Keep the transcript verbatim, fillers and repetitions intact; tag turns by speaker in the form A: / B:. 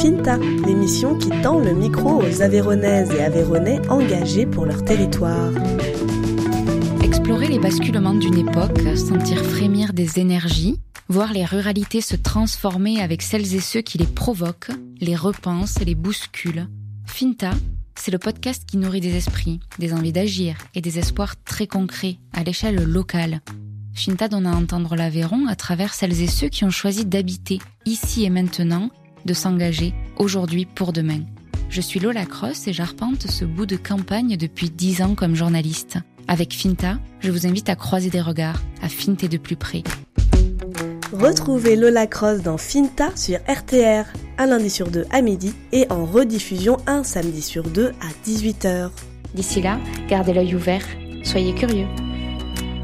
A: Finta, l'émission qui tend le micro aux Aveyronnaises et Aveyronnais engagés pour leur territoire.
B: Explorer les basculements d'une époque, sentir frémir des énergies, voir les ruralités se transformer avec celles et ceux qui les provoquent, les repensent et les bousculent. Finta, c'est le podcast qui nourrit des esprits, des envies d'agir et des espoirs très concrets à l'échelle locale. Finta donne à entendre l'Aveyron à travers celles et ceux qui ont choisi d'habiter ici et maintenant, de s'engager aujourd'hui pour demain. Je suis Lola Cross et j'arpente ce bout de campagne depuis dix ans comme journaliste. Avec Finta, je vous invite à croiser des regards, à finter de plus près.
A: Retrouvez Lola Cross dans Finta sur R T R, un lundi sur deux à midi et en rediffusion un samedi sur deux à dix-huit heures.
B: D'ici là, gardez l'œil ouvert, soyez curieux.